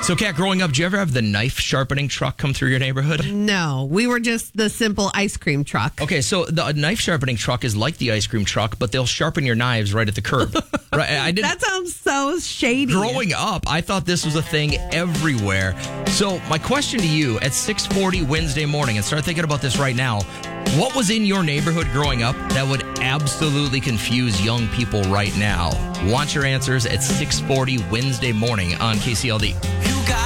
So, Kat, growing up, did you ever have the knife sharpening truck come through your neighborhood? No, we were just the simple ice cream truck. Okay, so the knife sharpening truck is like the ice cream truck, but they'll sharpen your knives right at the curb. Right? That sounds so shady. Growing up, I thought this was a thing everywhere. So my question to you at 6:40 Wednesday morning, and start thinking about this right now, what was in your neighborhood growing up that would absolutely confuse young people right now? Want your answers at 6:40 Wednesday morning on KCLD.